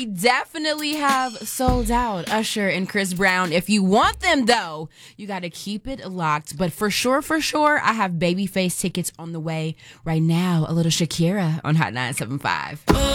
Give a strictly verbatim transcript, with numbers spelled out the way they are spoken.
we definitely have sold out Usher and Chris Brown. If you want them, though, you got to keep it locked. But for sure, for sure, I have Babyface tickets on the way right now. A little Shakira on Hot nine seven five.